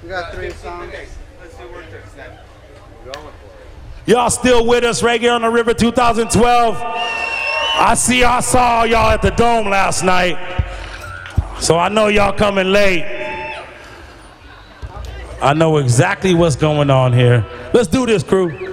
We got 3 songs. Let's see where it's at. Y'all still with us right here on the River 2012? I saw y'all at the Dome last night. So I know y'all coming late. I know exactly what's going on here. Let's do this, crew.